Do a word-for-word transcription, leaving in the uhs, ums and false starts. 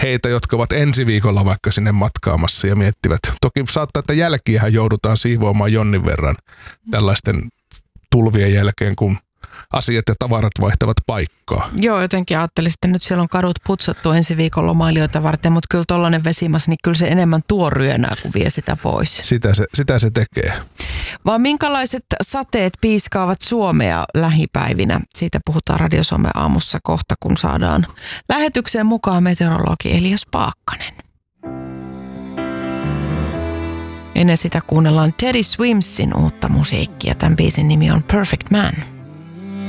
heitä, jotka ovat ensi viikolla vaikka sinne matkaamassa ja miettivät. Toki saattaa, että jälkiähän joudutaan siivoamaan jonnin verran tällaisten tulvien jälkeen, kun asiat ja tavarat vaihtavat paikkaa. Joo, jotenkin ajattelin, että nyt siellä on kadut putsattu ensi viikon lomailijoita varten, mutta kyllä tollainen vesimas, niin kyllä se enemmän tuo ryönää, kun vie sitä pois. Sitä se, sitä se tekee. Vaan minkälaiset sateet piiskaavat Suomea lähipäivinä? Siitä puhutaan Radio Suomen aamussa kohta, kun saadaan lähetykseen mukaan meteorologi Elias Paakkanen. Ennen sitä kuunnellaan Teddy Swimsin uutta musiikkia. Tämän biisin nimi on Perfect Man.